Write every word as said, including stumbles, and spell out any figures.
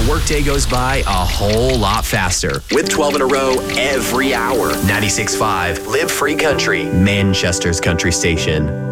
workday goes by a whole lot faster. With twelve in a row every hour. ninety-six point five, Live Free Country, Manchester's country station.